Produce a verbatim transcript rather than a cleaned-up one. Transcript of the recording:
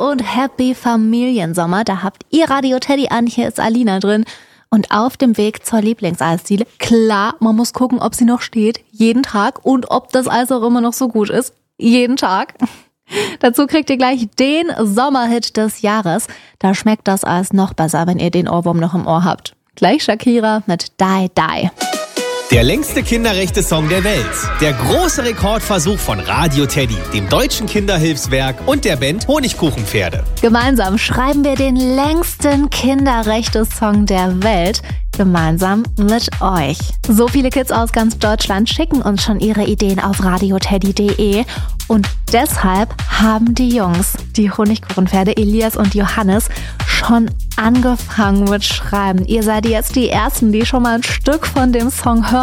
und Happy Familiensommer. Da habt ihr Radio Teddy an, hier ist Alina drin. Und auf dem Weg zur Lieblingseisdiele. Klar, man muss gucken, ob sie noch steht, jeden Tag. Und ob das Eis auch immer noch so gut ist, jeden Tag. Dazu kriegt ihr gleich den Sommerhit des Jahres. Da schmeckt das Eis noch besser, wenn ihr den Ohrwurm noch im Ohr habt. Gleich Shakira mit Die Die. Der längste Kinderrechte-Song der Welt. Der große Rekordversuch von Radio Teddy, dem Deutschen Kinderhilfswerk und der Band Honigkuchenpferde. Gemeinsam schreiben wir den längsten Kinderrechte-Song der Welt. Gemeinsam mit euch. So viele Kids aus ganz Deutschland schicken uns schon ihre Ideen auf radioteddy punkt de. Und deshalb haben die Jungs, die Honigkuchenpferde Elias und Johannes, schon angefangen mit Schreiben. Ihr seid jetzt die Ersten, die schon mal ein Stück von dem Song hören.